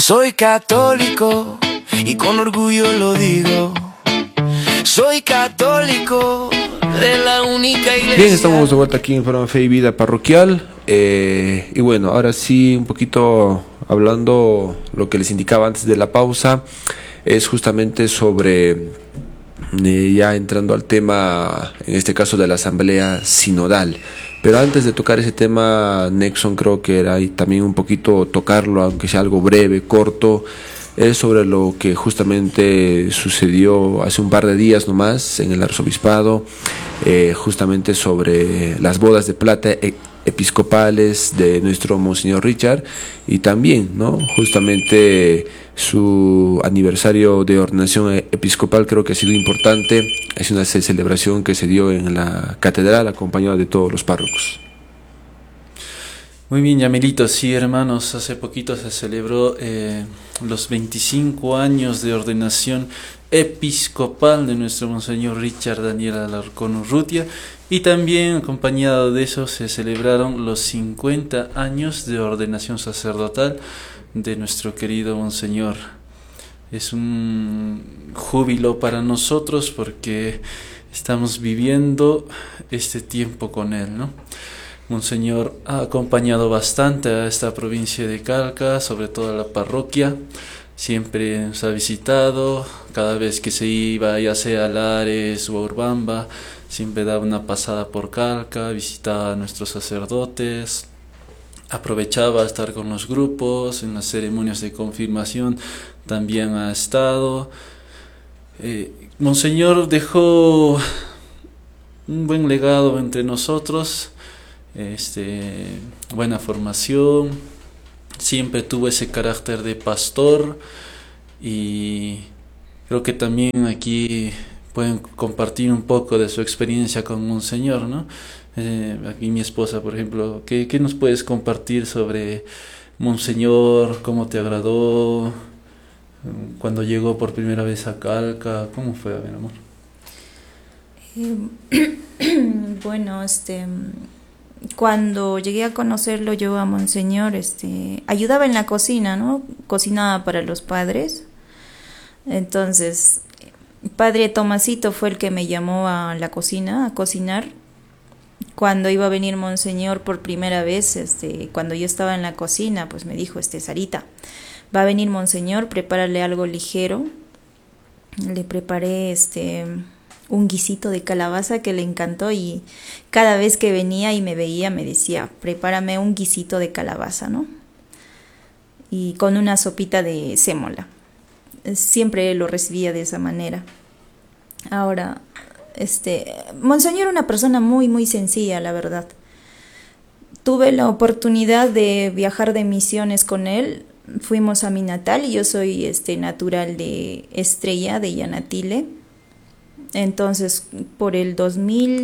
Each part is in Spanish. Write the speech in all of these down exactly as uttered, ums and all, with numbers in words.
Soy católico y con orgullo lo digo. Soy católico de la única iglesia. Bien, estamos de vuelta aquí en programa Fe y Vida Parroquial. Eh, y bueno, ahora sí, un poquito hablando lo que les indicaba antes de la pausa, es justamente sobre, eh, ya entrando al tema, en este caso de la asamblea sinodal. Pero antes de tocar ese tema, Nexon, creo que era y también un poquito tocarlo, aunque sea algo breve, corto, es sobre lo que justamente sucedió hace un par de días nomás en el arzobispado, eh, justamente sobre las bodas de plata e episcopales de nuestro Monseñor Richard, y también, ¿no?, justamente su aniversario de ordenación episcopal. Creo que ha sido importante. Es una celebración que se dio en la catedral acompañada de todos los párrocos. Muy bien, Yamilito, sí, hermanos, hace poquito se celebró eh, los veinticinco años de ordenación episcopal de nuestro Monseñor Richard Daniel Alarcón Urrutia, y también acompañado de eso se celebraron los cincuenta años de ordenación sacerdotal de nuestro querido Monseñor. Es un júbilo para nosotros porque estamos viviendo este tiempo con él, ¿no? Monseñor ha acompañado bastante a esta provincia de Calca, sobre todo a la parroquia. Siempre nos ha visitado, cada vez que se iba, ya sea a Lares o a Urbamba, siempre daba una pasada por Calca, visitaba a nuestros sacerdotes, aprovechaba a estar con los grupos, en las ceremonias de confirmación también ha estado. Eh, Monseñor dejó un buen legado entre nosotros, este, buena formación, siempre tuvo ese carácter de pastor, y creo que también aquí pueden compartir un poco de su experiencia con Monseñor, ¿no? Eh, aquí mi esposa, por ejemplo, ¿qué, qué nos puedes compartir sobre Monseñor? ¿Cómo te agradó? Cuando llegó por primera vez a Calca, ¿cómo fue, a ver, amor? Eh, bueno, este, cuando llegué a conocerlo yo a Monseñor, este, ayudaba en la cocina, ¿no? Cocinaba para los padres. Entonces, Padre Tomasito fue el que me llamó a la cocina, a cocinar. Cuando iba a venir Monseñor por primera vez, este, cuando yo estaba en la cocina, pues me dijo, este, Sarita, va a venir Monseñor, prepárale algo ligero. Le preparé este un guisito de calabaza que le encantó, y cada vez que venía y me veía me decía, prepárame un guisito de calabaza, ¿no? Y con una sopita de sémola. Siempre lo recibía de esa manera. Ahora, este, Monseñor era una persona muy, muy sencilla, la verdad. Tuve la oportunidad de viajar de misiones con él. Fuimos a mi natal, y yo soy este, natural de Estrella, de Yanatile. Entonces, por el dos mil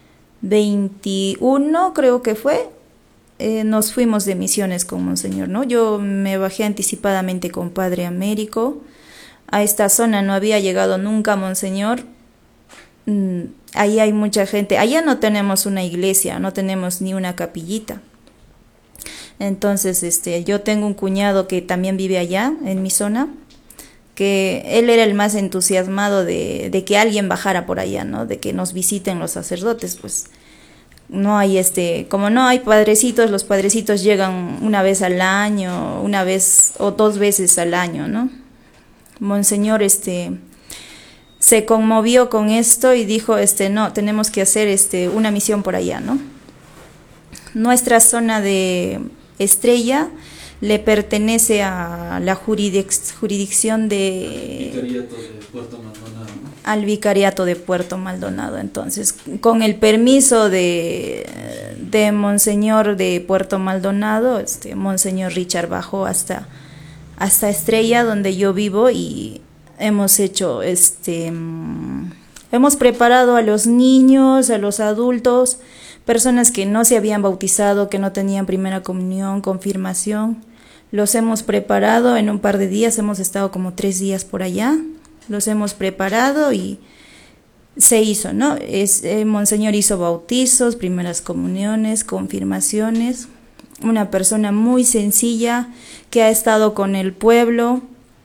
veintiuno, creo que fue, eh, nos fuimos de misiones con Monseñor, ¿no? Yo me bajé anticipadamente con Padre Américo. A esta zona no había llegado nunca Monseñor. Mm, ahí hay mucha gente. Allá no tenemos una iglesia, no tenemos ni una capillita. Entonces, este, yo tengo un cuñado que también vive allá, en mi zona, que él era el más entusiasmado de, de que alguien bajara por allá, ¿no? De que nos visiten los sacerdotes, pues no hay este, como no hay padrecitos, los padrecitos llegan una vez al año, una vez o dos veces al año, ¿no? Monseñor, este, se conmovió con esto y dijo, este, no, tenemos que hacer este, una misión por allá, ¿no? Nuestra zona de Estrella le pertenece a la juridic- jurisdicción de... Vicariato de Puerto Maldonado, ¿no? Al Vicariato de Puerto Maldonado. Entonces, con el permiso de, de Monseñor de Puerto Maldonado, este, Monseñor Richard bajó hasta, hasta Estrella, donde yo vivo, y hemos hecho, este, hemos preparado a los niños, a los adultos, personas que no se habían bautizado, que no tenían primera comunión, confirmación. Los hemos preparado en un par de días, hemos estado como tres días por allá, los hemos preparado y se hizo, ¿no? Es, eh, Monseñor hizo bautizos, primeras comuniones, confirmaciones. una persona muy sencilla que ha estado con el pueblo.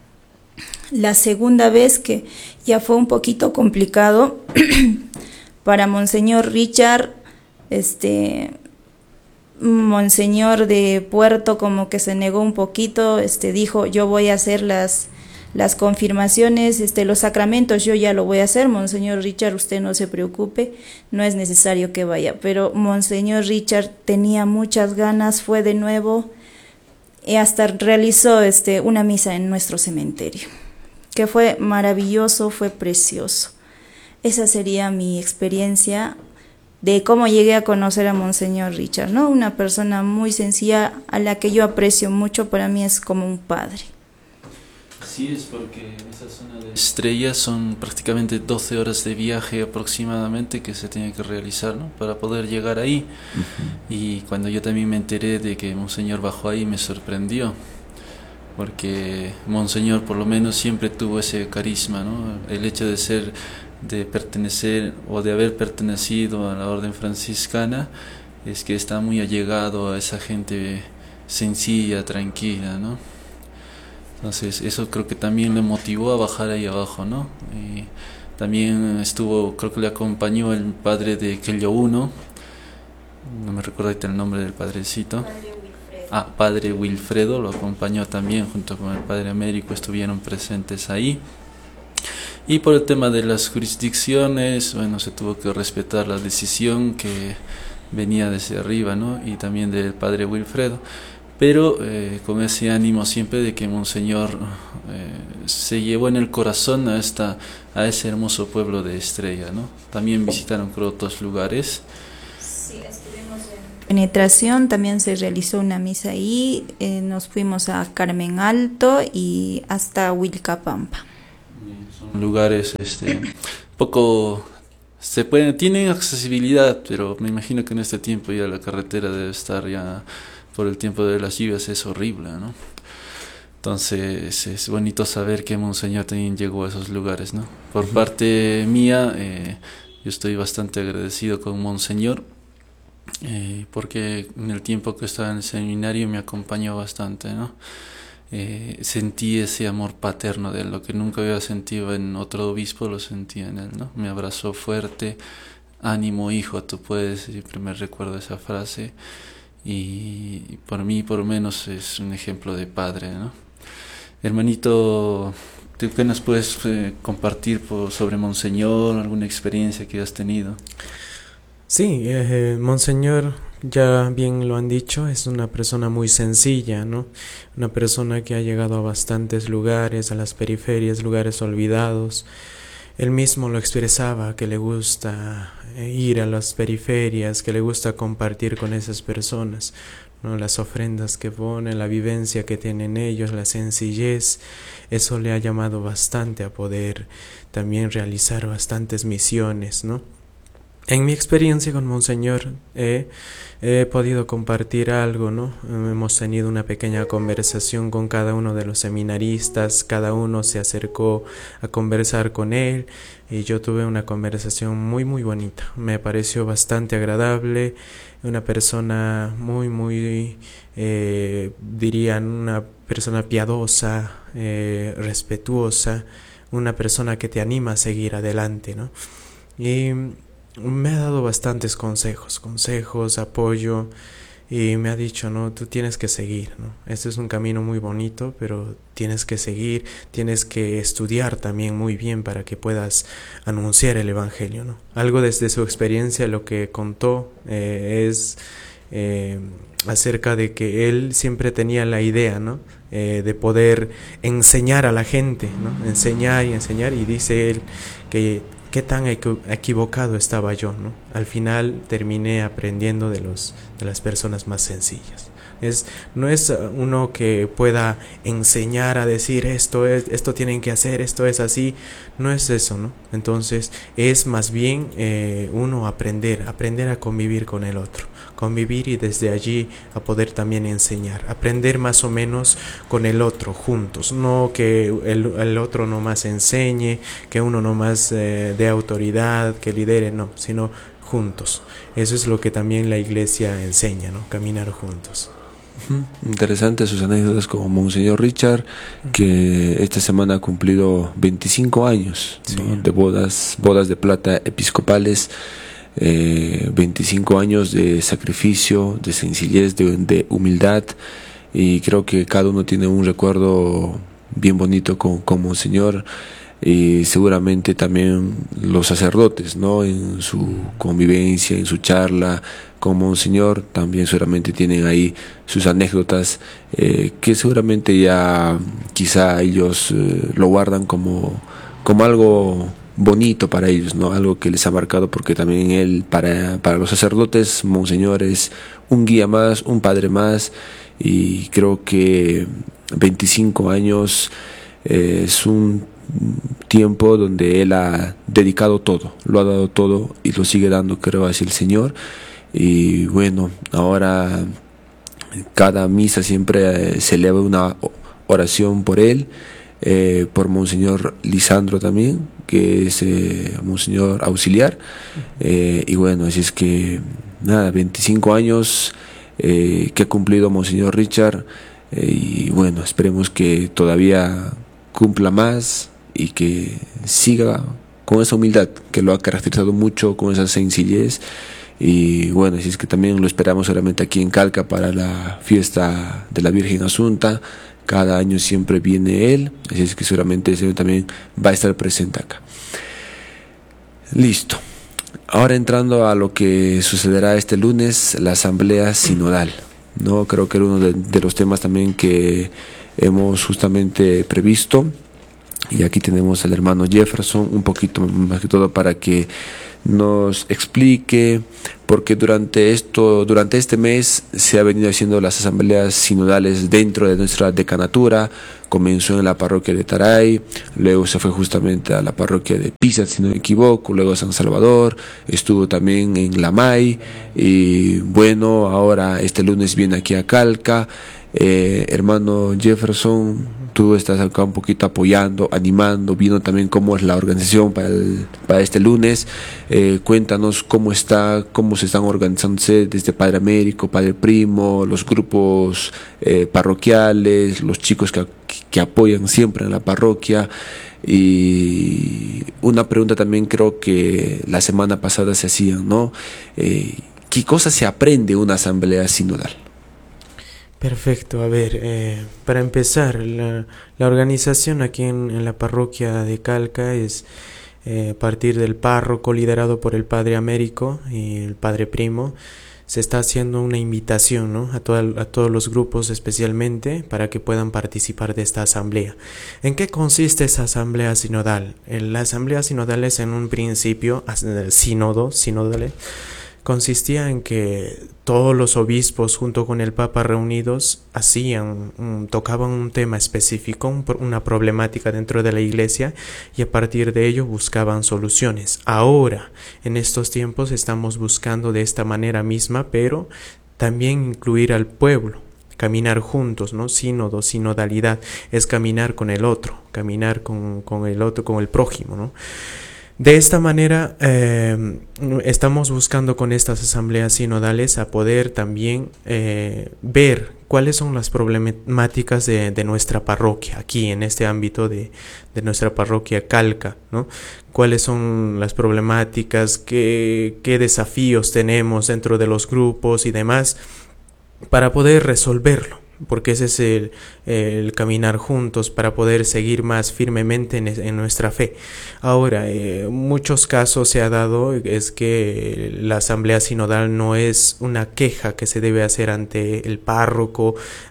La segunda vez, que ya fue un poquito complicado para Monseñor Richard, este Monseñor de Puerto como que se negó un poquito, este dijo, yo voy a hacer las las confirmaciones, este los sacramentos yo ya lo voy a hacer, Monseñor Richard, usted no se preocupe, no es necesario que vaya. Pero Monseñor Richard tenía muchas ganas, fue de nuevo y hasta realizó este una misa en nuestro cementerio, que fue maravilloso, fue precioso. Esa sería mi experiencia de cómo llegué a conocer a Monseñor Richard, ¿no? Una persona muy sencilla a la que yo aprecio mucho, para mí es como un padre. Sí, es porque en esa zona de Estrella son prácticamente doce horas de viaje aproximadamente que se tiene que realizar, ¿no?, para poder llegar ahí. Uh-huh. Y cuando yo también me enteré de que Monseñor bajó ahí, me sorprendió, porque Monseñor por lo menos siempre tuvo ese carisma, ¿no? El hecho de ser, de pertenecer o de haber pertenecido a la orden franciscana es que está muy allegado a esa gente sencilla, tranquila, ¿no? Entonces eso creo que también le motivó a bajar ahí abajo, ¿no? Y también estuvo, creo que le acompañó el padre de Quello uno, no me recuerdo ahorita el nombre del padrecito. Padre Wilfredo. Ah, padre Wilfredo lo acompañó también, junto con el padre Américo, estuvieron presentes ahí. Y por el tema de las jurisdicciones, bueno, se tuvo que respetar la decisión que venía desde arriba, ¿no? Y también del padre Wilfredo. Pero eh, con ese ánimo siempre de que Monseñor eh, se llevó en el corazón a esta a ese hermoso pueblo de Estrella, ¿no? También visitaron creo otros lugares. Sí, estuvimos en penetración, también se realizó una misa ahí, eh, nos fuimos a Carmen Alto y hasta Huilcapampa. Son lugares este poco se pueden tienen accesibilidad, pero me imagino que en este tiempo ya la carretera debe estar ya, por el tiempo de las lluvias, es horrible, ¿no? Entonces es bonito saber que Monseñor también llegó a esos lugares, ¿no? Por parte mía, eh, yo estoy bastante agradecido con Monseñor, eh, porque en el tiempo que estaba en el seminario me acompañó bastante, ¿no? Eh, sentí ese amor paterno de él, lo que nunca había sentido en otro obispo, lo sentí en él, ¿no? Me abrazó fuerte, ánimo hijo, tú puedes, siempre me recuerdo esa frase. Y por mí, por lo menos, es un ejemplo de padre, ¿no? Hermanito, ¿tú qué nos puedes eh, compartir por, sobre Monseñor, alguna experiencia que has tenido? Sí, eh, Monseñor, ya bien lo han dicho, es una persona muy sencilla, ¿no? Una persona que ha llegado a bastantes lugares, a las periferias, lugares olvidados. Él mismo lo expresaba, que le gusta ir a las periferias, que le gusta compartir con esas personas, ¿no? Las ofrendas que ponen, la vivencia que tienen ellos, la sencillez, eso le ha llamado bastante a poder también realizar bastantes misiones, ¿no? En mi experiencia con Monseñor eh, he podido compartir algo, ¿no? Hemos tenido una pequeña conversación con cada uno de los seminaristas, cada uno se acercó a conversar con él y yo tuve una conversación muy muy bonita, me pareció bastante agradable, una persona muy muy, eh, dirían una persona piadosa, eh, respetuosa, una persona que te anima a seguir adelante, ¿no? Y me ha dado bastantes consejos, consejos, apoyo, y me ha dicho, no, tú tienes que seguir, ¿no? Este es un camino muy bonito, pero tienes que seguir, tienes que estudiar también muy bien para que puedas anunciar el evangelio, ¿no? Algo desde su experiencia, lo que contó eh, es eh, acerca de que él siempre tenía la idea, ¿no? Eh, de poder enseñar a la gente, ¿no? Enseñar y enseñar, y dice él que qué tan equivocado estaba yo, ¿no? Al final terminé aprendiendo de los de las personas más sencillas. Es, no es uno que pueda enseñar a decir esto es, esto tienen que hacer, esto es así, no es eso, ¿no? Entonces es más bien eh, uno aprender, aprender a convivir con el otro, convivir y desde allí a poder también enseñar, aprender más o menos con el otro juntos, no que el, el otro nomás enseñe, que uno nomás eh, dé autoridad, que lidere, no, sino juntos. Eso es lo que también la iglesia enseña, ¿no? Caminar juntos. Interesante sus anécdotas con Monseñor Richard, que esta semana ha cumplido veinticinco años, sí, ¿no? de bodas, bodas de plata episcopales, eh, veinticinco años de sacrificio, de sencillez, de, de humildad, y creo que cada uno tiene un recuerdo bien bonito con, con Monseñor, y seguramente también los sacerdotes, ¿no? En su convivencia, en su charla con Monseñor, también seguramente tienen ahí sus anécdotas eh, que seguramente ya quizá ellos eh, lo guardan como, como algo bonito para ellos, ¿no? Algo que les ha marcado, porque también él, para, para los sacerdotes, Monseñor es un guía más, un padre más, y creo que veinticinco años eh, es un tiempo donde él ha dedicado todo, lo ha dado todo y lo sigue dando, creo, hacia el Señor. Y bueno, ahora cada misa siempre eh, se eleva una oración por él, eh, por Monseñor Lisandro también, que es eh, Monseñor auxiliar, eh, y bueno, así es que nada, veinticinco años eh, que ha cumplido Monseñor Richard, eh, y bueno, esperemos que todavía cumpla más y que siga con esa humildad que lo ha caracterizado mucho, con esa sencillez. Y bueno, así es que también lo esperamos solamente aquí en Calca para la fiesta de la Virgen Asunta. Cada año siempre viene él, así es que seguramente ese también va a estar presente acá. Listo. Ahora entrando a lo que sucederá este lunes, la asamblea sinodal, ¿no? Creo que era uno de, de los temas también que hemos justamente previsto. Y aquí tenemos al hermano Jefferson, un poquito más que todo para que nos explique, porque durante esto, durante este mes se ha venido haciendo las asambleas sinodales dentro de nuestra decanatura. Comenzó en la parroquia de Taray, luego se fue justamente a la parroquia de Pisa, si no me equivoco, luego a San Salvador, estuvo también en Lamay, y bueno, ahora este lunes viene aquí a Calca. Eh, hermano Jefferson, tú estás acá un poquito apoyando, animando, viendo también cómo es la organización para, el, para este lunes. Eh, cuéntanos cómo está, cómo se están organizándose desde Padre Américo, Padre Primo, los grupos eh, parroquiales, los chicos que, que apoyan siempre en la parroquia. Y una pregunta también creo que la semana pasada se hacían, ¿no? Eh, ¿Qué cosa se aprende en una asamblea sinodal? Perfecto, a ver, eh, para empezar, la, la organización aquí en, en la parroquia de Calca es eh, a partir del párroco liderado por el Padre Américo y el Padre Primo. Se está haciendo una invitación, ¿no? a, toda, a todos los grupos especialmente para que puedan participar de esta asamblea. ¿En qué consiste esa asamblea sinodal? La asamblea sinodal es en un principio, sínodo, sinodal, consistía en que todos los obispos junto con el Papa reunidos hacían, um, tocaban un tema específico, un, una problemática dentro de la iglesia, y a partir de ello buscaban soluciones. Ahora, en estos tiempos estamos buscando de esta manera misma, pero también incluir al pueblo, caminar juntos, ¿no? Sínodo, sinodalidad, es caminar con el otro, caminar con, con el otro, con el prójimo, ¿no? De esta manera eh, estamos buscando con estas asambleas sinodales a poder también eh, ver cuáles son las problemáticas de, de nuestra parroquia, aquí en este ámbito de, de nuestra parroquia Calca, ¿no? Cuáles son las problemáticas, qué, qué desafíos tenemos dentro de los grupos y demás, para poder resolverlo. Porque ese es el, el caminar juntos para poder seguir más firmemente en, en nuestra fe. Ahora, en muchos casos se ha dado es que la asamblea sinodal no es una queja que se debe hacer ante el párroco,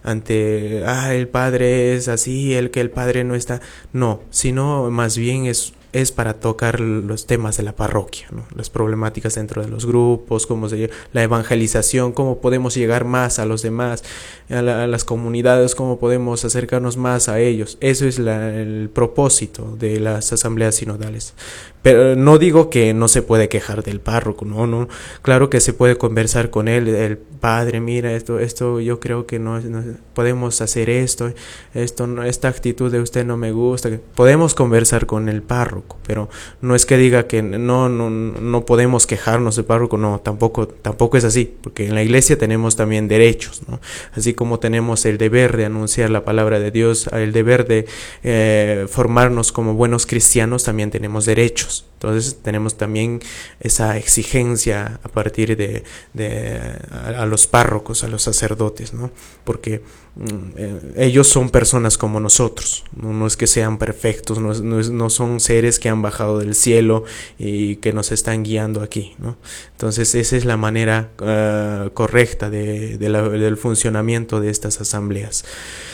ante, ah, el padre es así, el que el padre no está, no, sino más bien es es para tocar los temas de la parroquia, ¿no? Las problemáticas dentro de los grupos, cómo se, la evangelización, cómo podemos llegar más a los demás, a, la, a las comunidades, cómo podemos acercarnos más a ellos. Eso es la, el propósito de las asambleas sinodales. Pero no digo que no se puede quejar del párroco, no, no. Claro que se puede conversar con él, el padre, mira, esto, esto yo creo que no, no podemos hacer esto, esto, esta actitud de usted no me gusta. Podemos conversar con el párroco. párroco, pero no es que diga que no, no, no podemos quejarnos del párroco, no, tampoco, tampoco es así, porque en la iglesia tenemos también derechos, ¿no? Así como tenemos el deber de anunciar la palabra de Dios, el deber de eh, formarnos como buenos cristianos, también tenemos derechos. Entonces tenemos también esa exigencia a partir de, de a, a los párrocos, a los sacerdotes, ¿no? Porque eh, ellos son personas como nosotros, no, no es que sean perfectos, no, no, es, no son seres que han bajado del cielo y que nos están guiando aquí, ¿no? Entonces esa es la manera uh, correcta de, de la, del funcionamiento de estas asambleas.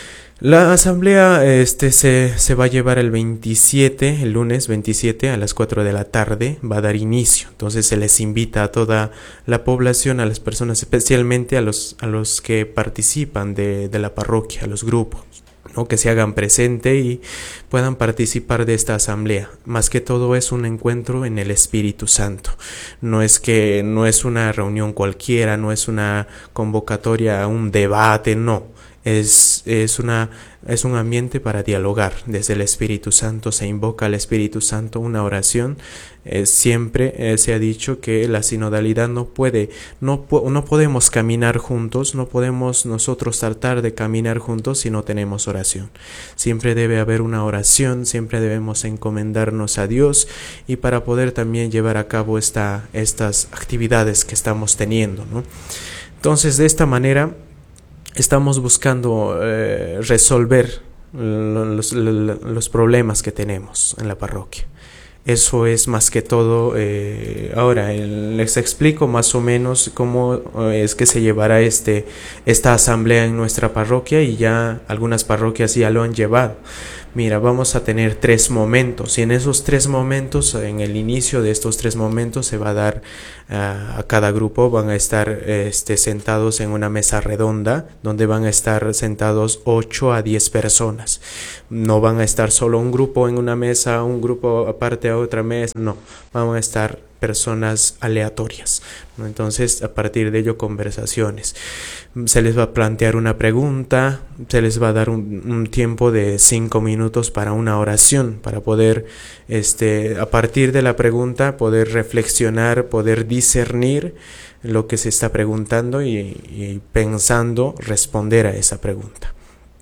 La asamblea este, se, se va a llevar el veintisiete, el lunes veintisiete a las cuatro de la tarde, va a dar inicio. Entonces se les invita a toda la población, a las personas, especialmente a los, a los que participan de, de la parroquia, a los grupos, ¿no? Que se hagan presente y puedan participar de esta asamblea. Más que todo es un encuentro en el Espíritu Santo. No es que no es una reunión cualquiera, no es una convocatoria a un debate, no. Es, es, una, es un ambiente para dialogar desde el Espíritu Santo, se invoca al Espíritu Santo, una oración. Eh, siempre eh, se ha dicho que la sinodalidad no puede, no, no podemos caminar juntos, no podemos nosotros tratar de caminar juntos si no tenemos oración. Siempre debe haber una oración, siempre debemos encomendarnos a Dios y para poder también llevar a cabo esta, estas actividades que estamos teniendo, ¿no? Entonces, de esta manera estamos buscando eh, resolver los, los, los problemas que tenemos en la parroquia. Eso es más que todo. Eh, ahora el, les explico más o menos cómo eh, es que se llevará este, esta asamblea en nuestra parroquia, y ya algunas parroquias ya lo han llevado. Mira, vamos a tener tres momentos, y en esos tres momentos, en el inicio de estos tres momentos, se va a dar uh, a cada grupo, van a estar este, sentados en una mesa redonda, donde van a estar sentados ocho a diez personas. No van a estar solo un grupo en una mesa, un grupo aparte a otra mesa, no, van a estar personas aleatorias, ¿no? Entonces, a partir de ello, conversaciones. Se les va a plantear una pregunta, se les va a dar un, un tiempo de cinco minutos para una oración, para poder, este, a partir de la pregunta, poder reflexionar, poder discernir lo que se está preguntando y, y pensando responder a esa pregunta.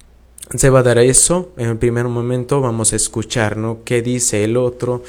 Se va a dar eso. En el primer momento vamos a escuchar, ¿no?, qué dice el otro,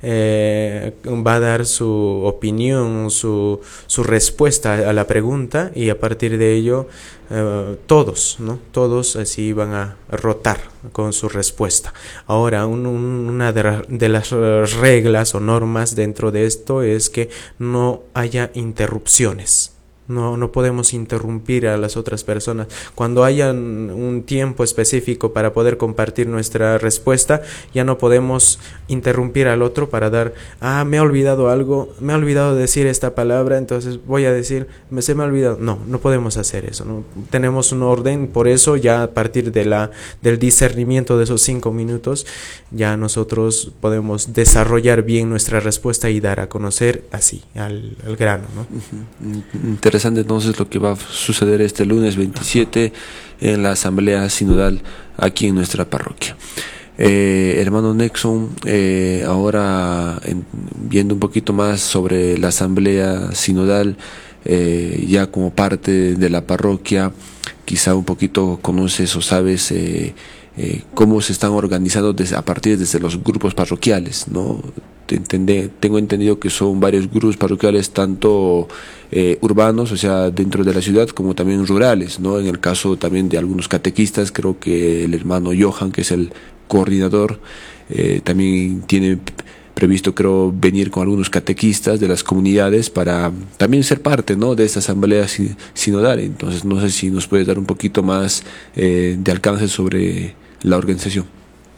eh, va a dar su opinión, su, su respuesta a la pregunta, y a partir de ello eh, todos, ¿no? Todos así van a rotar con su respuesta. Ahora, un, un, una de, de las reglas o normas dentro de esto es que no haya interrupciones. No, no podemos interrumpir a las otras personas. Cuando haya un tiempo específico para poder compartir nuestra respuesta, ya no podemos interrumpir al otro para dar, ah, me he olvidado algo, me he olvidado decir esta palabra, entonces voy a decir, me se me ha olvidado. No, no podemos hacer eso, ¿no? Tenemos un orden, por eso ya a partir de la, del discernimiento de esos cinco minutos, ya nosotros podemos desarrollar bien nuestra respuesta y dar a conocer así, al, al grano, ¿no? Uh-huh. Interesante entonces lo que va a suceder este lunes veintisiete en la asamblea sinodal aquí en nuestra parroquia. Eh, hermano Nexon, eh, ahora en, viendo un poquito más sobre la asamblea sinodal, eh, ya como parte de la parroquia, quizá un poquito conoces o sabes eh, eh, cómo se están organizando desde, a partir desde los grupos parroquiales, ¿no? Entendé, tengo entendido que son varios grupos parroquiales, tanto eh, urbanos, o sea, dentro de la ciudad, como también rurales, ¿no? En el caso también de algunos catequistas, creo que el hermano Johan, que es el coordinador, eh, también tiene previsto, creo, venir con algunos catequistas de las comunidades para también ser parte, ¿no?, de esta asamblea sinodal. Entonces, no sé si nos puedes dar un poquito más eh, de alcance sobre la organización.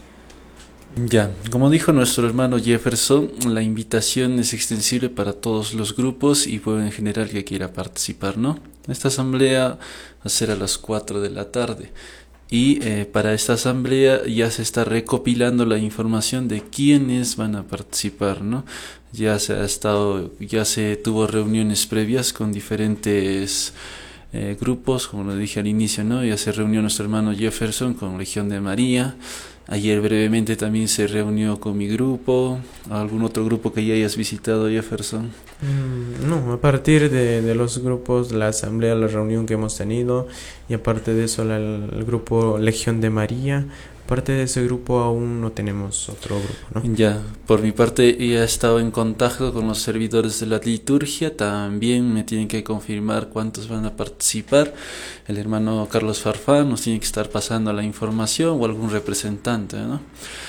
Ya, como dijo nuestro hermano Jefferson, la invitación es extensible para todos los grupos y pueblo en general que quiera participar, ¿no? Esta asamblea va a ser a las cuatro de la tarde y eh, para esta asamblea ya se está recopilando la información de quiénes van a participar, ¿no? Ya se ha estado, ya se tuvo reuniones previas con diferentes eh, grupos, como lo dije al inicio, ¿no? Ya se reunió nuestro hermano Jefferson con Legión de María. Ayer brevemente también se reunió con mi grupo. ¿Algún otro grupo que ya hayas visitado, Jefferson? Mm, No, a partir de, de los grupos, la asamblea, la reunión que hemos tenido, y aparte de eso la- el grupo Legión de María, aparte de ese grupo aún no tenemos otro grupo, ¿no? Ya, por mi parte ya he estado en contacto con los servidores de la liturgia, también me tienen que confirmar cuántos van a participar. El hermano Carlos Farfán nos tiene que estar pasando la información o algún representante, ¿no?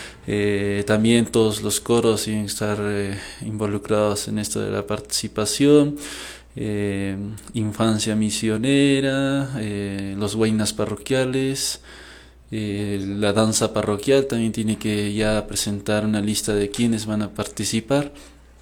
Eh, también todos los coros tienen que estar eh, involucrados en esto de la participación. Eh, infancia misionera, eh, los huaynas parroquiales. Eh, la danza parroquial también tiene que ya presentar una lista de quienes van a participar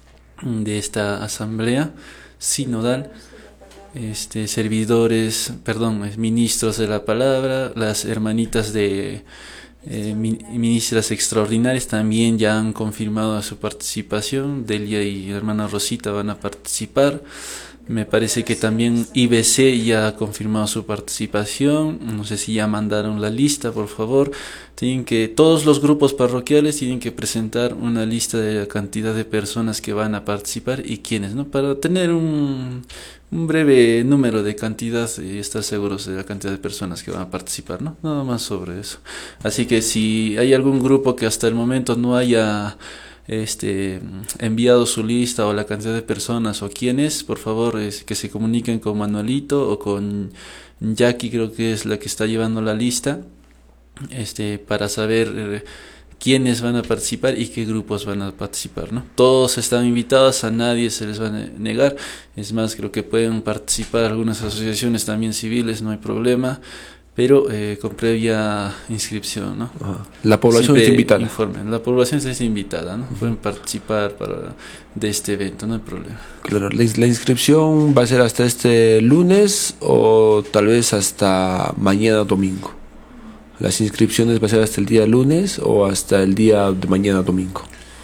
de esta asamblea sinodal. Este, servidores, perdón, eh, ministros de la palabra, las hermanitas de eh, mi- ministras extraordinarias también ya han confirmado su participación. Delia y la hermana Rosita van a participar. Me parece que también I B C ya ha confirmado su participación. No sé si ya mandaron la lista, por favor. Tienen que, todos los grupos parroquiales tienen que presentar una lista de la cantidad de personas que van a participar y quiénes, ¿no? Para tener un, un breve número de cantidad y estar seguros de la cantidad de personas que van a participar, ¿no? Nada más sobre eso. Así que si hay algún grupo que hasta el momento no haya este enviado su lista o la cantidad de personas o quiénes, por favor es, que se comuniquen con Manuelito o con Jackie, creo que es la que está llevando la lista, este para saber eh, quiénes van a participar y qué grupos van a participar, ¿no? Todos están invitados, a nadie se les va a negar. Es más, creo que pueden participar algunas asociaciones también civiles, no hay problema, pero eh, con previa inscripción, ¿no? Ajá. La población Siempre está invitada. informen. La población está invitada, ¿no? Pueden participar para, de este evento, no hay problema. Claro, la, la inscripción va a ser hasta este lunes o tal vez hasta mañana domingo. Las inscripciones va a ser hasta el día lunes o hasta el día de mañana domingo.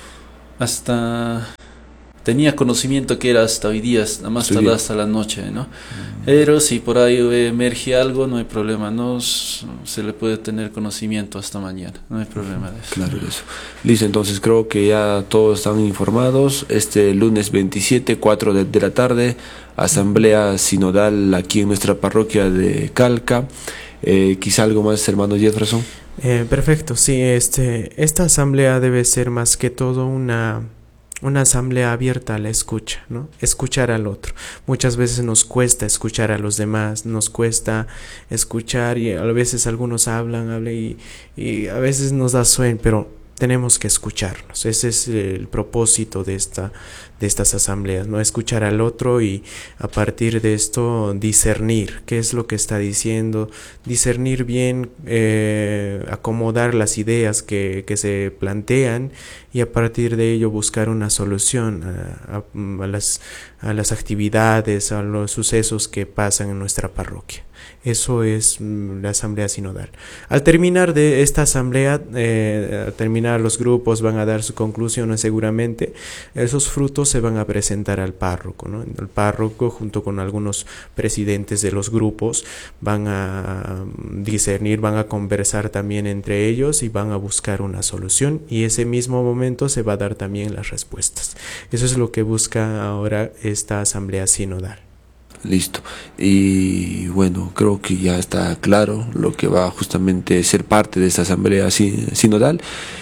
Hasta tenía conocimiento que era hasta hoy día, nada más Sí. tarde hasta la noche, ¿no? Pero si por ahí emerge algo, no hay problema, no S- se le puede tener conocimiento hasta mañana, no hay problema de eso. Claro, eso. Listo, entonces creo que ya todos están informados. Este lunes veintisiete, cuatro de, de la tarde, asamblea sinodal aquí en nuestra parroquia de Calca. Eh, quizá algo más, hermano Jefferson. Eh, perfecto, sí, este, esta asamblea debe ser más que todo una, una asamblea abierta a la escucha, ¿no? Escuchar al otro. Muchas veces nos cuesta escuchar a los demás, nos cuesta escuchar y a veces algunos hablan, hablan y, y a veces nos da sueño, pero tenemos que escucharnos. Ese es el propósito de esta, de estas asambleas, ¿no? Escuchar al otro y a partir de esto discernir qué es lo que está diciendo, discernir bien, eh, acomodar las ideas que, que se plantean y a partir de ello buscar una solución a, a, a las, a las actividades, a los sucesos que pasan en nuestra parroquia. Eso es mm, la asamblea sinodal. Al terminar de esta asamblea, eh, al terminar los grupos van a dar sus conclusiones seguramente. Esos frutos se van a presentar al párroco, ¿no? El párroco junto con algunos presidentes de los grupos van a discernir, van a conversar también entre ellos y van a buscar una solución y ese mismo momento se va a dar también las respuestas. Eso es lo que busca ahora esta asamblea sinodal. Listo. Y bueno, creo que ya está claro lo que va justamente a ser parte de esta asamblea sin- sinodal.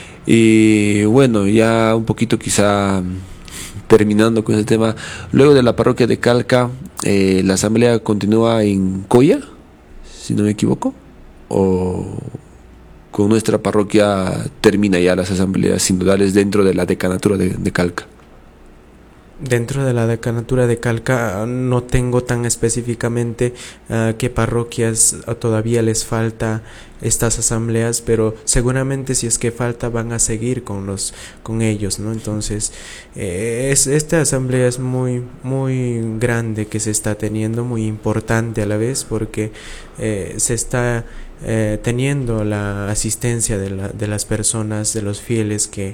Y bueno, ya un poquito quizá terminando con ese tema, luego de la parroquia de Calca, eh, la asamblea continúa en Coya, si no me equivoco, o con nuestra parroquia termina ya las asambleas sinodales dentro de la decanatura de, de Calca. Dentro de la decanatura de Calca no tengo tan específicamente uh, qué parroquias todavía les falta estas asambleas, pero seguramente si es que falta van a seguir con los con ellos, ¿no? Entonces eh, es, esta asamblea es muy muy grande que se está teniendo, muy importante a la vez porque eh, se está eh, teniendo la asistencia de, la, de las personas, de los fieles que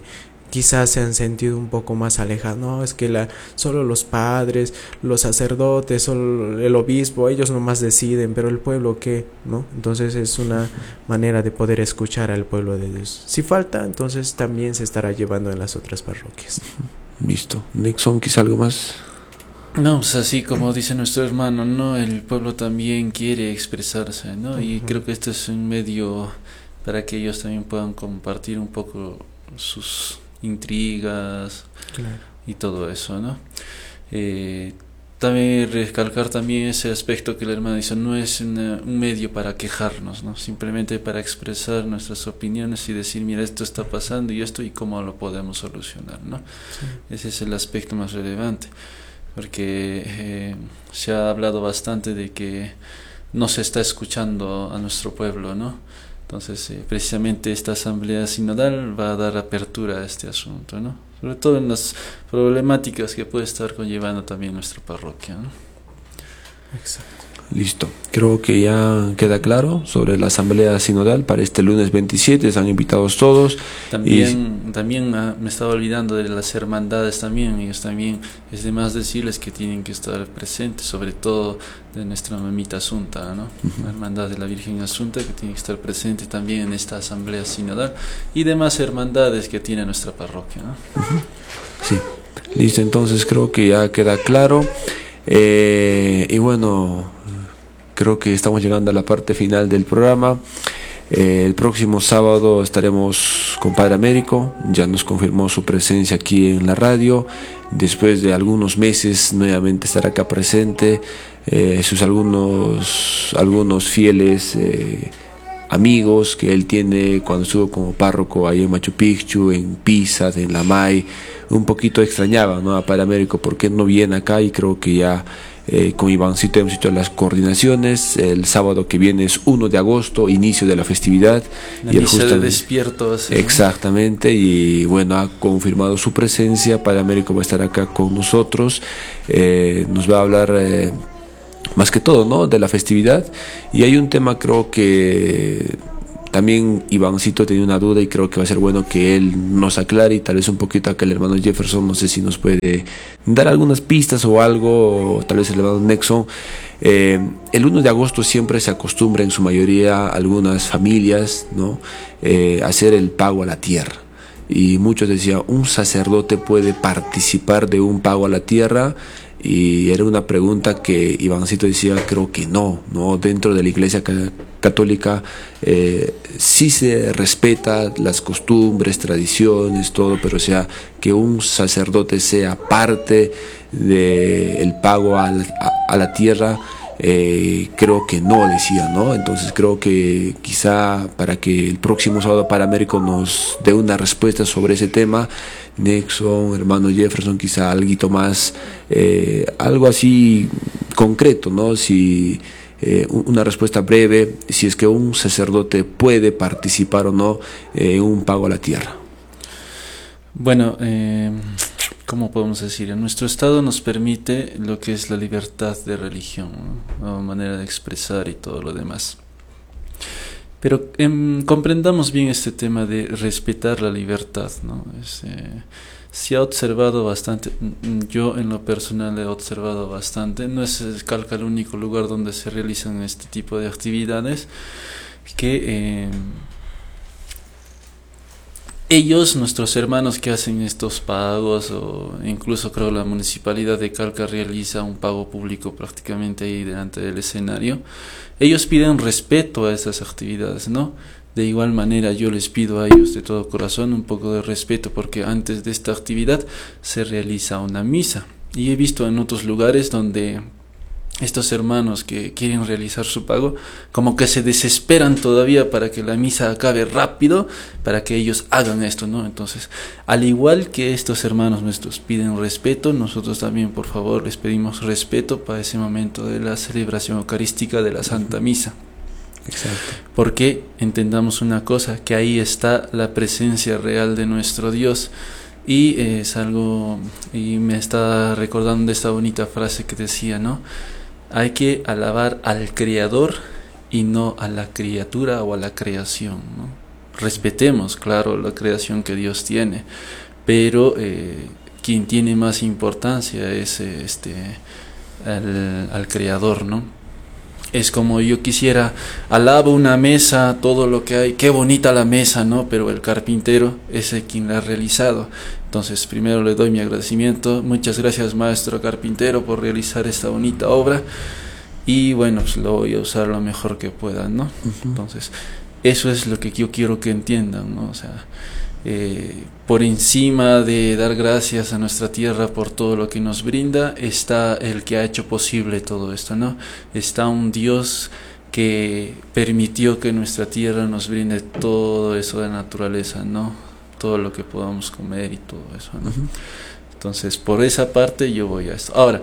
quizás se han sentido un poco más alejados. No, es que la, solo los padres, los sacerdotes, solo el obispo, ellos nomás deciden, pero el pueblo ¿qué? ¿No? Entonces es una manera de poder escuchar al pueblo de Dios. Si falta, entonces también se estará llevando en las otras parroquias. Listo. Nixon, quizá algo más. No, pues así como dice nuestro hermano, ¿no? El pueblo también quiere expresarse, ¿no? Y uh-huh. creo que este es un medio para que ellos también puedan compartir un poco sus intrigas, claro. y todo eso, ¿no? Eh, también recalcar también ese aspecto que el hermano dice, no es una, un medio para quejarnos, ¿no? Simplemente para expresar nuestras opiniones y decir, mira, esto está pasando y esto y cómo lo podemos solucionar, ¿no? Sí. Ese es el aspecto más relevante. Porque eh, se ha hablado bastante de que no se está escuchando a nuestro pueblo, ¿no? Entonces, eh, precisamente esta asamblea sinodal va a dar apertura a este asunto, ¿no? Sobre todo en las problemáticas que puede estar conllevando también nuestra parroquia, ¿no? Exacto. Listo. Creo que ya queda claro sobre la asamblea sinodal para este lunes veintisiete. Están invitados todos. También, y... también ah, me estaba olvidando de las hermandades también. Ellos también, es de más decirles que tienen que estar presentes, sobre todo de nuestra mamita Asunta, ¿no? Uh-huh. La hermandad de la Virgen Asunta, que tiene que estar presente también en esta asamblea sinodal, y demás hermandades que tiene nuestra parroquia, ¿no? Uh-huh. Sí. Listo, entonces creo que ya queda claro. Eh, y bueno, creo que estamos llegando a la parte final del programa. Eh, el próximo sábado estaremos con Padre Américo, ya nos confirmó su presencia aquí en la radio. Después de algunos meses nuevamente estará acá presente. Eh, sus algunos, algunos fieles eh, amigos que él tiene cuando estuvo como párroco ahí en Machu Picchu, en Pisa, en Lamay, un poquito extrañaba, ¿no? A Padre Américo, ¿por qué no viene acá? Y creo que ya eh, con Ivancito hemos hecho las coordinaciones. El sábado que viene es uno de agosto, inicio de la festividad. La y el misa de despierto. Así, ¿no? Exactamente, y bueno, ha confirmado su presencia. Padre Américo va a estar acá con nosotros. Eh, nos va a hablar... Eh, más que todo, ¿no? De la festividad. Y hay un tema, creo que también Ivancito tenía una duda y creo que va a ser bueno que él nos aclare, y tal vez un poquito acá el hermano Jefferson, no sé si nos puede dar algunas pistas o algo, o tal vez el hermano Nexon. Eh, el uno de agosto siempre se acostumbra en su mayoría algunas familias, ¿no? Eh, hacer el pago a la tierra. Y muchos decían, ¿un sacerdote puede participar de un pago a la tierra? Y era una pregunta que Ivancito decía, creo que no, no, dentro de la Iglesia Católica eh, sí se respeta las costumbres, tradiciones, todo, pero o sea, que un sacerdote sea parte del pago a la, a, a la tierra, eh, creo que no, decía, ¿no? Entonces creo que quizá para que el próximo sábado Padre Américo nos dé una respuesta sobre ese tema, Nexon, hermano Jefferson, quizá algo más, eh, algo así concreto, ¿no? Si eh, una respuesta breve, si es que un sacerdote puede participar o no en eh, un pago a la tierra. Bueno, eh, ¿cómo podemos decir? En nuestro Estado nos permite lo que es la libertad de religión, ¿no? O manera de expresar y todo lo demás. Pero eh, comprendamos bien este tema de respetar la libertad, ¿no? Es, eh, se ha observado bastante, yo en lo personal he observado bastante, no es Calca el único lugar donde se realizan este tipo de actividades, que eh, ellos, nuestros hermanos que hacen estos pagos, o incluso creo la municipalidad de Calca realiza un pago público prácticamente ahí delante del escenario, ellos piden respeto a esas actividades, ¿no? De igual manera yo les pido a ellos de todo corazón un poco de respeto, porque antes de esta actividad se realiza una misa, y he visto en otros lugares donde estos hermanos que quieren realizar su pago como que se desesperan todavía para que la misa acabe rápido para que ellos hagan esto, ¿no? Entonces, al igual que estos hermanos nuestros piden respeto, nosotros también por favor les pedimos respeto para ese momento de la celebración eucarística de la Santa Misa. Exacto. Porque entendamos una cosa, que ahí está la presencia real de nuestro Dios. Y eh, es algo, y me está recordando de esta bonita frase que decía, ¿no? Hay que alabar al Creador y no a la criatura o a la creación, ¿no? Respetemos, claro, la creación que Dios tiene, pero eh, quien tiene más importancia es este al, al creador, ¿no? Es como yo quisiera, alabo una mesa, todo lo que hay, qué bonita la mesa, ¿no? Pero el carpintero es el quien la ha realizado. Entonces primero le doy mi agradecimiento, muchas gracias maestro carpintero por realizar esta bonita obra, y bueno, pues lo voy a usar lo mejor que pueda, ¿no? Uh-huh. Entonces eso es lo que yo quiero que entiendan, ¿no? O sea, eh, por encima de dar gracias a nuestra tierra por todo lo que nos brinda, está el que ha hecho posible todo esto, ¿no? Está un Dios que permitió que nuestra tierra nos brinde todo eso de naturaleza, ¿no? Todo lo que podamos comer y todo eso, ¿no? Uh-huh. Entonces, por esa parte yo voy a esto. Ahora,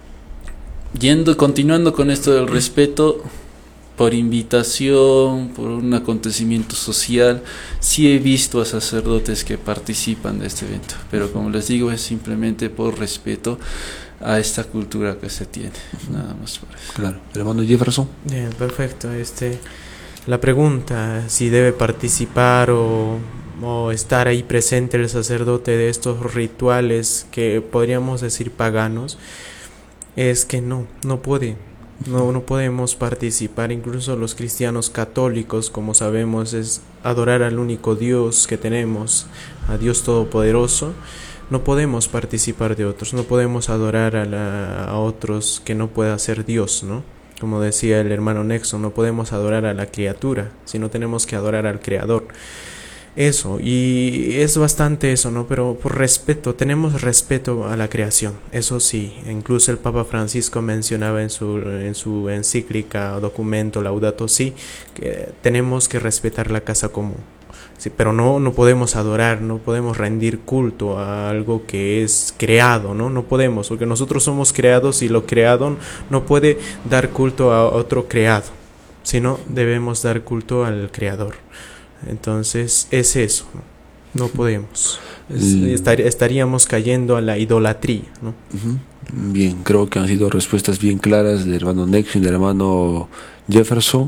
yendo, continuando con esto del respeto, por invitación, por un acontecimiento social, sí he visto a sacerdotes que participan de este evento, pero como les digo, es simplemente por respeto a esta cultura que se tiene, nada más por eso. Claro, hermano Jefferson. Bien, perfecto. Este, la pregunta si debe participar o, o estar ahí presente el sacerdote de estos rituales que podríamos decir paganos, es que no, no puede. No, no podemos participar. Incluso los cristianos católicos, como sabemos, es adorar al único Dios que tenemos, a Dios Todopoderoso. No podemos participar de otros, no podemos adorar a, la, a otros que no pueda ser Dios, ¿no? Como decía el hermano Nexon, no podemos adorar a la criatura, sino tenemos que adorar al Creador. Eso, y es bastante eso, ¿no? Pero por respeto, tenemos respeto a la creación, eso sí. Incluso el Papa Francisco mencionaba en su, en su encíclica o documento Laudato Si, que tenemos que respetar la casa común. Sí, pero no, no podemos adorar, no podemos rendir culto a algo que es creado, ¿no? No podemos, porque nosotros somos creados y lo creado no puede dar culto a otro creado, sino debemos dar culto al Creador. Entonces es eso, no, no podemos, es, estar, estaríamos cayendo a la idolatría, ¿no? Uh-huh. Bien, creo que han sido respuestas bien claras del hermano Nexon y del hermano Jefferson.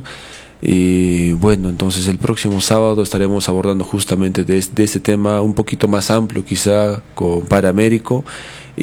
Y bueno, entonces el próximo sábado estaremos abordando justamente de, de este tema un poquito más amplio, quizá con Padre Américo.